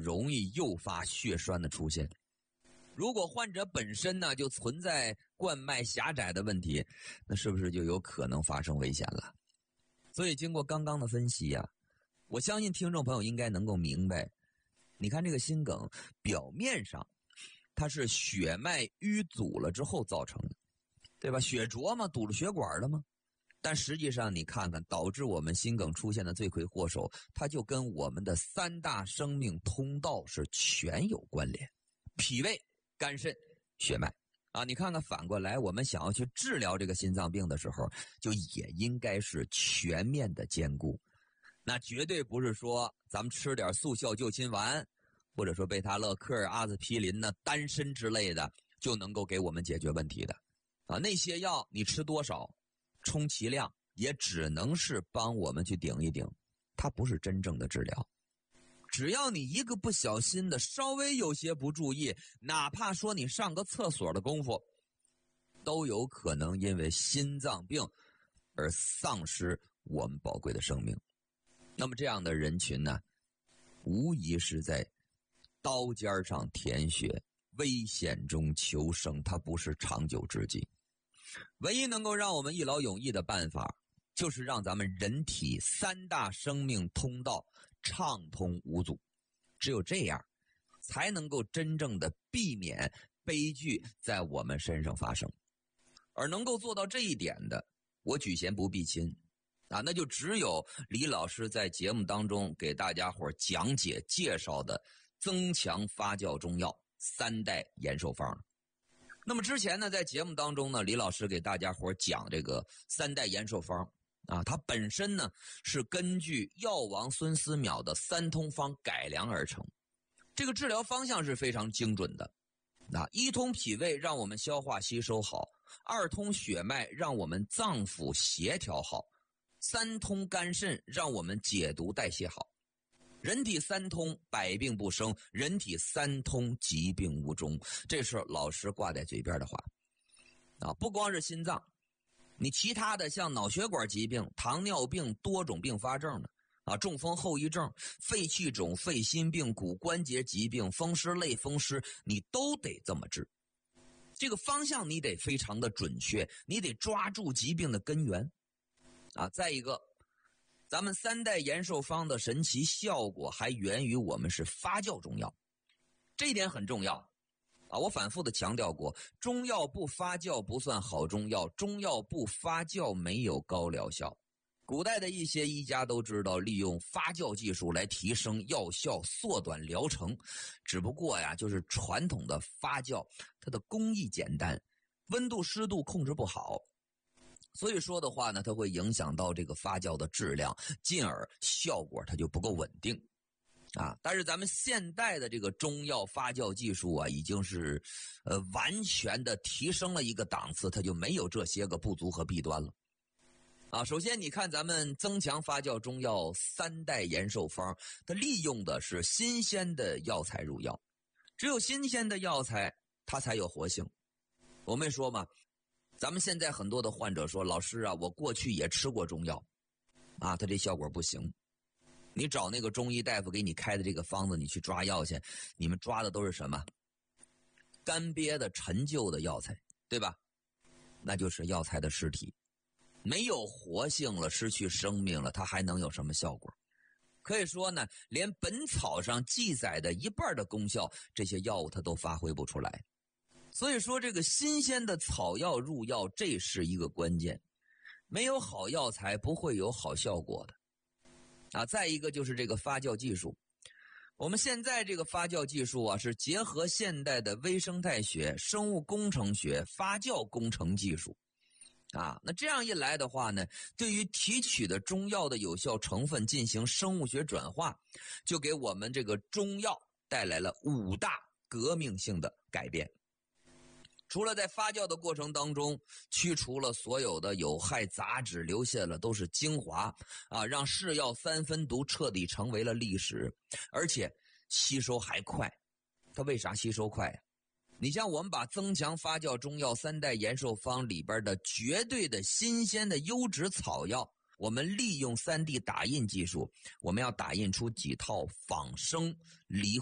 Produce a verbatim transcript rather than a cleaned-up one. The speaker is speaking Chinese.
容易诱发血栓的出现。如果患者本身呢就存在冠脉狭窄的问题，那是不是就有可能发生危险了？所以经过刚刚的分析呀、啊，我相信听众朋友应该能够明白，你看这个心梗表面上它是血脉淤阻了之后造成的，对吧？血浊嘛，堵住血管了吗？但实际上你看看导致我们心梗出现的罪魁祸首，它就跟我们的三大生命通道是全有关联，脾胃、肝肾、血脉啊。你看看反过来，我们想要去治疗这个心脏病的时候，就也应该是全面的兼顾。那绝对不是说咱们吃点速效救心丸，或者说贝塔乐克、阿司匹林呢、丹参之类的就能够给我们解决问题的啊。那些药你吃多少充其量也只能是帮我们去顶一顶，它不是真正的治疗。只要你一个不小心的稍微有些不注意，哪怕说你上个厕所的功夫，都有可能因为心脏病而丧失我们宝贵的生命。那么这样的人群呢，无疑是在刀尖上舔血，危险中求生，它不是长久之计。唯一能够让我们一劳永逸的办法，就是让咱们人体三大生命通道畅通无阻。只有这样，才能够真正的避免悲剧在我们身上发生。而能够做到这一点的，我举贤不避亲啊，那就只有李老师在节目当中给大家伙讲解介绍的增强发酵中药三代延寿方了。那么之前呢，在节目当中呢，李老师给大家伙讲这个三代延寿方啊，它本身呢是根据药王孙思邈的三通方改良而成。这个治疗方向是非常精准的。啊，一通脾胃让我们消化吸收好，二通血脉让我们脏腑协调好，三通肝肾让我们解毒代谢好。人体三通，百病不生；人体三通，疾病无终。这是老师挂在嘴边的话啊！不光是心脏，你其他的像脑血管疾病、糖尿病、多种并发症的啊，中风后遗症、肺气肿、肺心病、骨关节疾病、风湿类风湿，你都得这么治。这个方向你得非常的准确，你得抓住疾病的根源啊！再一个，咱们三代延寿方的神奇效果还源于我们是发酵中药，这一点很重要啊！我反复的强调过，中药不发酵不算好中药，中药不发酵没有高疗效。古代的一些医家都知道利用发酵技术来提升药效，缩短疗程，只不过呀，就是传统的发酵它的工艺简单，温度湿度控制不好，所以说的话呢，它会影响到这个发酵的质量，进而效果它就不够稳定啊。但是咱们现代的这个中药发酵技术啊，已经是呃完全的提升了一个档次，它就没有这些个不足和弊端了啊。首先你看咱们增强发酵中药三代延寿方，它利用的是新鲜的药材入药，只有新鲜的药材它才有活性。我们说嘛，咱们现在很多的患者说，老师啊，我过去也吃过中药啊，它这效果不行。你找那个中医大夫给你开的这个方子，你去抓药去，你们抓的都是什么？干瘪的陈旧的药材，对吧？那就是药材的尸体，没有活性了，失去生命了，它还能有什么效果？可以说呢，连本草上记载的一半的功效，这些药物它都发挥不出来。所以说这个新鲜的草药入药，这是一个关键，没有好药材不会有好效果的啊。再一个就是这个发酵技术，我们现在这个发酵技术啊，是结合现代的微生态学、生物工程学、发酵工程技术啊。那这样一来的话呢，对于提取的中药的有效成分进行生物学转化，就给我们这个中药带来了五大革命性的改变。除了在发酵的过程当中去除了所有的有害杂质，留下了都是精华啊，让是药三分毒彻底成为了历史，而且吸收还快。它为啥吸收快呀？你像我们把增强发酵中药三代延寿方里边的绝对的新鲜的优质草药，我们利用 三 D 打印技术，我们要打印出几套仿生离